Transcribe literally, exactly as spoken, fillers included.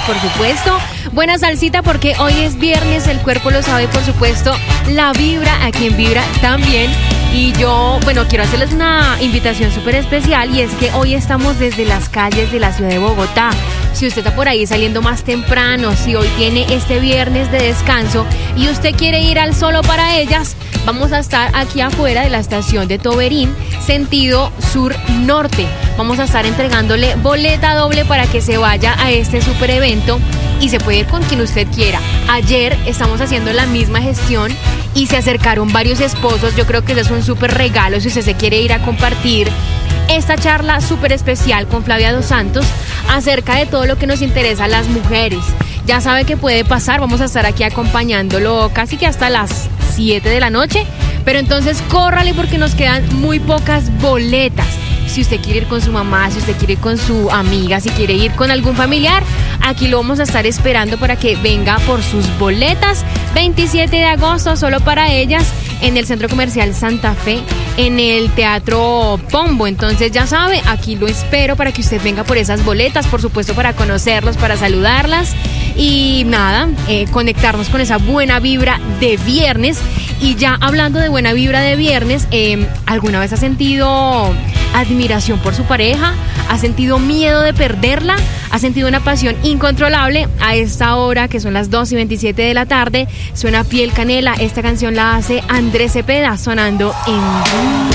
por supuesto. Buena salsita porque hoy es viernes, el cuerpo lo sabe, por supuesto. La vibra, a quien vibra también. Y yo, bueno, quiero hacerles una invitación súper especial y es que hoy estamos desde las calles de la ciudad de Bogotá. Si usted está por ahí saliendo más temprano, si hoy tiene este viernes de descanso y usted quiere ir al Solo para Ellas, vamos a estar aquí afuera de la estación de Toberín, sentido sur-norte. Vamos a estar entregándole boleta doble para que se vaya a este super evento y se puede ir con quien usted quiera. Ayer estamos haciendo la misma gestión y se acercaron varios esposos. Yo creo que ese es un súper regalo si usted se quiere ir a compartir esta charla súper especial con Flavia Dos Santos acerca de todo lo que nos interesa a las mujeres. Ya sabe que puede pasar, vamos a estar aquí acompañándolo casi que hasta las siete de la noche, pero entonces córrale porque nos quedan muy pocas boletas. Si usted quiere ir con su mamá, si usted quiere ir con su amiga, si quiere ir con algún familiar, aquí lo vamos a estar esperando para que venga por sus boletas. veintisiete de agosto, Solo para Ellas, en el Centro Comercial Santa Fe, en el Teatro Pombo. Entonces ya sabe, aquí lo espero para que usted venga por esas boletas, por supuesto para conocerlos, para saludarlas y nada, eh, conectarnos con esa buena vibra de viernes. Y ya hablando de buena vibra de viernes, eh, ¿alguna vez ha sentido admiración por su pareja? ¿Ha sentido miedo de perderla? ¿Ha sentido una pasión incontrolable? A esta hora, que son las dos y veintisiete de la tarde, suena Piel Canela. Esta canción la hace Andrés Cepeda, sonando en...